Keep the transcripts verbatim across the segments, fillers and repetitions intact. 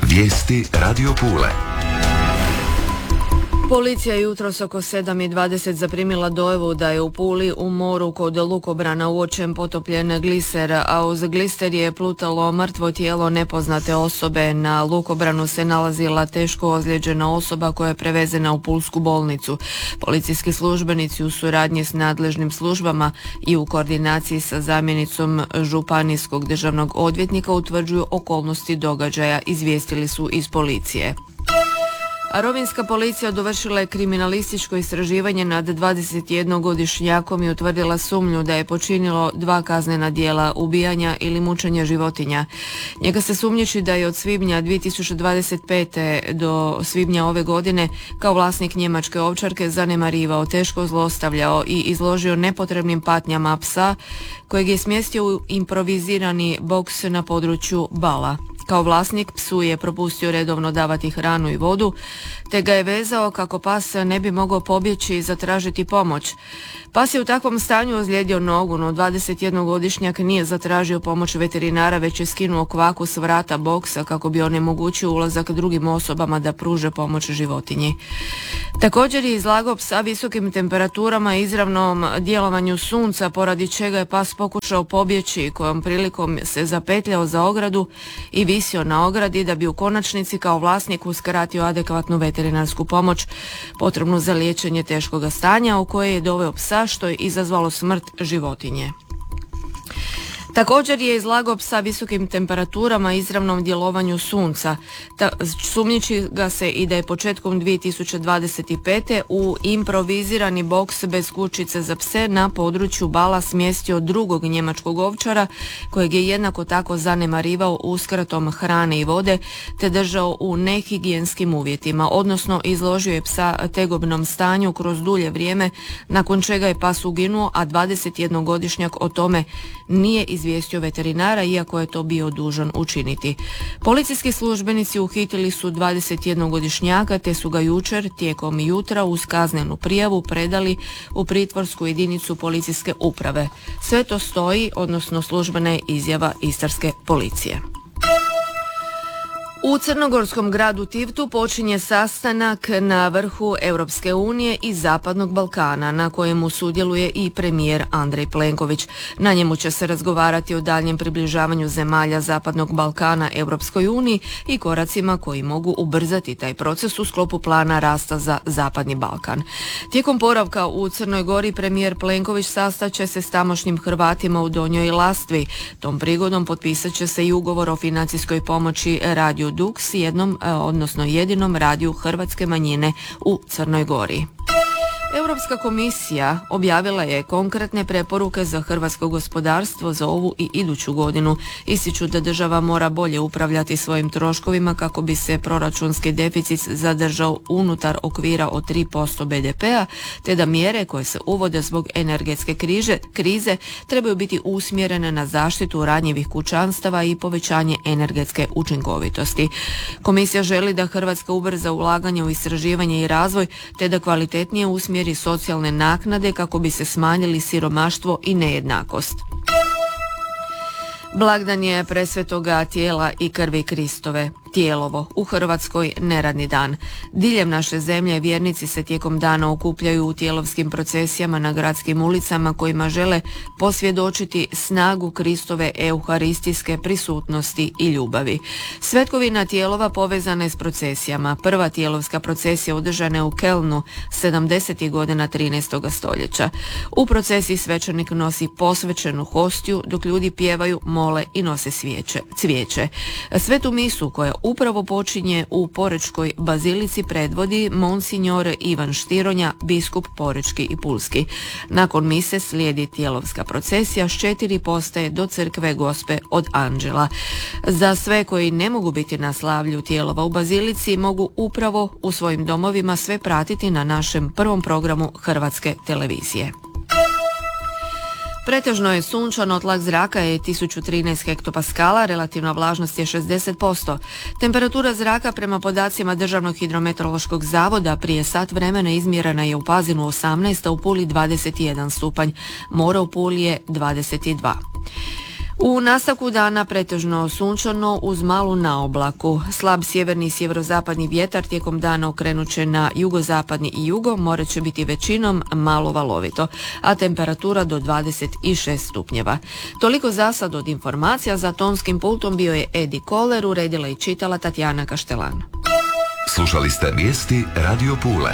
Vijesti Radio Pule. Policija je jutros oko sedam i dvadeset zaprimila dojavu da je u Puli u moru kod lukobrana uočen potopljen gliser, a uz glister je plutalo mrtvo tijelo nepoznate osobe. Na lukobranu se nalazila teško ozlijeđena osoba koja je prevezena u pulsku bolnicu. Policijski službenici u suradnji s nadležnim službama i u koordinaciji sa zamjenicom županijskog državnog odvjetnika utvrđuju okolnosti događaja, izvijestili su iz policije. A rovinjska policija dovršila je kriminalističko istraživanje nad dvadesetjednogodišnjakom i utvrdila sumnju da je počinilo dva kaznena djela ubijanja ili mučenja životinja. Njega se sumnjiči da je od svibnja dvije tisuće dvadeset pete do svibnja ove godine kao vlasnik njemačke ovčarke zanemarivao, teško zlostavljao i izložio nepotrebnim patnjama psa kojeg je smjestio u improvizirani boks na području Bala. Kao vlasnik psu je propustio redovno davati hranu i vodu, te ga je vezao kako pas ne bi mogao pobjeći i zatražiti pomoć. Pas je u takvom stanju ozlijedio nogu, no dvadesetjednogodišnjak nije zatražio pomoć veterinara, već je skinuo kvaku s vrata boksa kako bi onemogućio ulazak drugim osobama da pruže pomoć životinji. Također je izlagao psa visokim temperaturama i izravnom djelovanju sunca, poradi čega je pas pokušao pobjeći, kojom prilikom se zapetljao za ogradu i visio na ogradi da bi u konačnici kao vlasnik uskratio adekvatnu veterinarsku pomoć potrebnu za liječenje teškoga stanja u koje je doveo psa, što je izazvalo smrt životinje. Također je izlagao psa visokim temperaturama i izravnom djelovanju sunca. Ta, sumnjiči ga se i da je početkom dvije tisuće dvadeset pete u improvizirani boks bez kućice za pse na području Bala smjestio drugog njemačkog ovčara kojeg je jednako tako zanemarivao uskratom hrane i vode te držao u nehigijenskim uvjetima, odnosno izložio je psa tegobnom stanju kroz dulje vrijeme, nakon čega je pas uginuo, a dvadesetjednogodišnjak o tome nije izvijestio veterinara, iako je to bio dužan učiniti. Policijski službenici uhitili su dvadesetjednogodišnjaka te su ga jučer tijekom jutra uz kaznenu prijavu predali u pritvorsku jedinicu policijske uprave. Sve to stoji, odnosno službena je izjava istarske policije. U crnogorskom gradu Tivtu počinje sastanak na vrhu Europske unije i Zapadnog Balkana, na kojemu sudjeluje i premijer Andrej Plenković. Na njemu će se razgovarati o daljnjem približavanju zemalja Zapadnog Balkana Europskoj uniji i koracima koji mogu ubrzati taj proces u sklopu plana rasta za Zapadni Balkan. Tijekom boravka u Crnoj Gori premijer Plenković sastaće se s tamošnjim Hrvatima u Donjoj Lastvi. Tom prigodom potpisat će se i ugovor o financijskoj pomoći radiju Dux, jednom, odnosno jedinom radiju hrvatske manjine u Crnoj Gori. Europska komisija objavila je konkretne preporuke za hrvatsko gospodarstvo za ovu i iduću godinu. Ističu da država mora bolje upravljati svojim troškovima kako bi se proračunski deficit zadržao unutar okvira od tri posto be de pea, te da mjere koje se uvode zbog energetske križe, krize trebaju biti usmjerene na zaštitu ranjivih kućanstava i povećanje energetske učinkovitosti. Komisija želi da Hrvatska ubrza ulaganje u istraživanje i razvoj, te da kvalitetnije usmjeri socijalne naknade kako bi se smanjili siromaštvo i nejednakost. Blagdan je presvetoga tijela i krvi Kristove. Tijelovo, u Hrvatskoj neradni dan. Diljem naše zemlje vjernici se tijekom dana okupljaju u tijelovskim procesijama na gradskim ulicama kojima žele posvjedočiti snagu Kristove euharistijske prisutnosti i ljubavi. Svetkovina tijelova povezana je s procesijama. Prva tijelovska procesija održana je u Kelnu sedamdesetih godina trinaestog stoljeća. U procesiji svećenik nosi posvećenu hostiju dok ljudi pjevaju, mole i nose svijeće, cvijeće. Svetu misu koja upravo počinje u Porečkoj bazilici predvodi monsignor Ivan Štironja, biskup Porečki i Pulski. Nakon mise slijedi tijelovska procesija s četiri postaje do crkve Gospe od Anđela. Za sve koji ne mogu biti na slavlju tijelova u bazilici mogu upravo u svojim domovima sve pratiti na našem prvom programu Hrvatske televizije. Pretežno je sunčano, tlak zraka je tisuću trinaest hektopaskala, relativna vlažnost je šezdeset posto. Temperatura zraka prema podacima Državnog hidrometeorološkog zavoda prije sat vremena izmjerena je u Pazinu osamnaest, a u Puli dvadeset jedan stupanj. More u Puli je dvadeset dva. U nastavku dana pretežno sunčano uz malu naoblaku. Slab sjeverni i sjeverozapadni vjetar tijekom dana okrenut će na jugozapadni i jugo, more će biti većinom malo valovito, a temperatura do dvadeset šest stupnjeva. Toliko za sad od informacija. Za tonskim pultom bio je Edi Koler, uredila i čitala Tatjana Kaštelan. Slušali ste vijesti Radio Pule.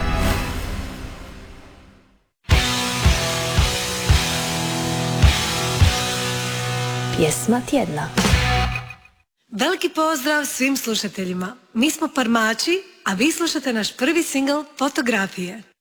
Pjesma tjedna. Veliki pozdrav svim slušateljima. Mi smo Parmači, a vi slušate naš prvi singl Fotografije.